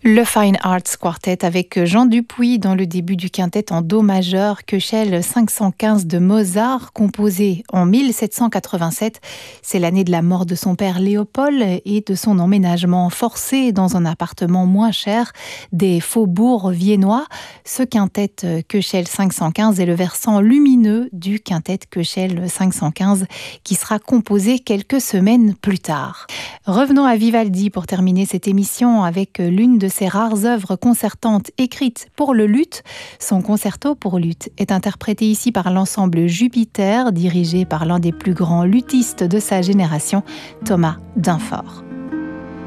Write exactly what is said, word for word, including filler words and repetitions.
Le Fine Arts Quartet avec Jean Dupuis dans le début du quintet en do majeur Köchel cinq cent quinze de Mozart, composé en mille sept cent quatre-vingt-sept. C'est l'année de la mort de son père Léopold et de son emménagement forcé dans un appartement moins cher des faubourgs viennois. Ce quintet Köchel cinq cent quinze est le versant lumineux du quintet Köchel cinq cent quinze qui sera composé quelques semaines plus tard. Revenons à Vivaldi pour terminer cette émission avec l'une de ses rares œuvres concertantes écrites pour le luth. Son concerto pour luth est interprété ici par l'ensemble Jupiter, dirigé par l'un des plus grands luthistes de sa génération, Thomas Dinfort.